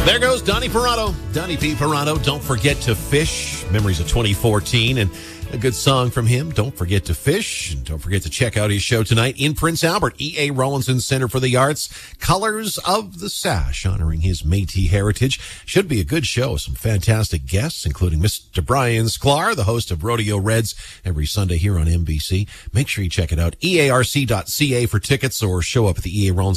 There goes Donnie Parado. Donnie P. Parado, Don't Forget to Fish. Memories of 2014 and a good song from him. Don't forget to fish. And don't forget to check out his show tonight in Prince Albert. E.A. Rawlinson Center for the Arts. Colors of the Sash, honoring his Métis heritage. Should be a good show. Some fantastic guests, including Mr. Brian Sklar, the host of Rodeo Reds, every Sunday here on NBC. Make sure you check it out. EARC.ca for tickets or show up at the E.A. Rawlinson